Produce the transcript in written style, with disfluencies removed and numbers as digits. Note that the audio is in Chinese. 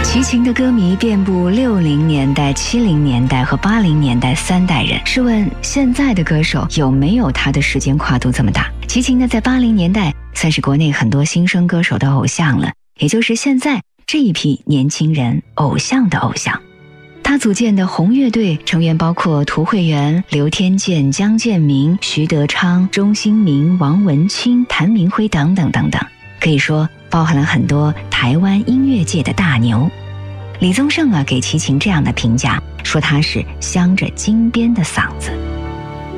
齐秦的歌迷遍布60年代、70年代和80年代3代人。试问现在的歌手有没有他的时间跨度这么大？齐秦呢，在80年代算是国内很多新生歌手的偶像了，也就是现在这一批年轻人偶像的偶像。他组建的红乐队成员包括涂惠源、刘天健、江建民、徐德昌、钟兴民、王文清、谭明辉等等等等，可以说包含了很多台湾音乐界的大牛。李宗盛给齐秦这样的评价，说他是镶着金边的嗓子。